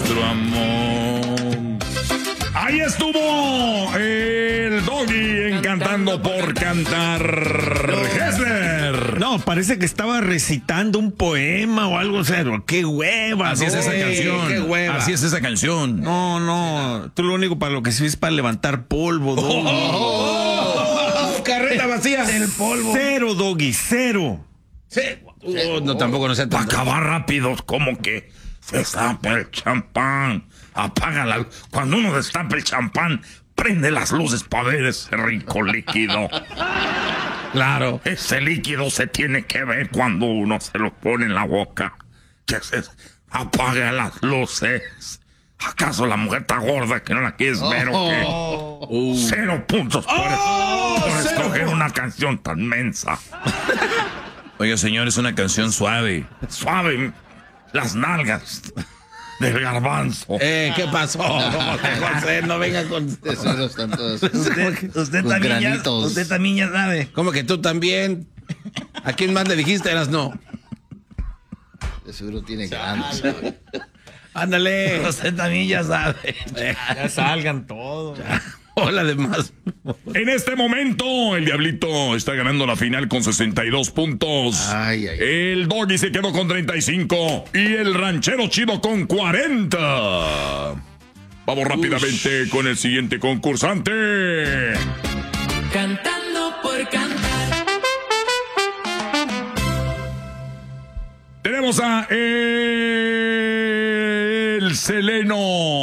nuestro amor. Ahí estuvo el Doggy encantando por cantar. Hessler. No, parece que estaba recitando un poema o algo, o sea, qué hueva. Así es esa canción. Qué hueva. Así es esa canción. No, tú lo único para lo que sirves es para levantar polvo, Doggy. Carreta vacía. El polvo. Cero, Doggy, cero. Sí. No, tampoco no sea Para tanto. acabar rápido, como que se destapa el champán. Apágala. Cuando uno destapa el champán, prende las luces para ver ese rico líquido. Claro. Ese líquido se tiene que ver cuando uno se lo pone en la boca. Que se apague las luces. ¿Acaso la mujer está gorda que no la quieres ver o qué? 0 puntos por escoger una canción tan mensa. Oiga, señor, es una canción suave. Suave. Las nalgas del garbanzo. ¿Qué pasó? José, no venga con tesoros tantos. Usted con también granitos. usted también ya sabe. ¿Cómo que tú también? ¿A quién más le dijiste? Eras no. De seguro tiene ganas. Ándale. Usted también ya sabe. Ya salgan todos. Hola, demás. En este momento, el Diablito está ganando la final con 62 puntos. Ay. El Doggy se quedó con 35 y el Ranchero Chido con 40. Vamos rápidamente con el siguiente concursante. Cantando por cantar. Tenemos a el Seleno.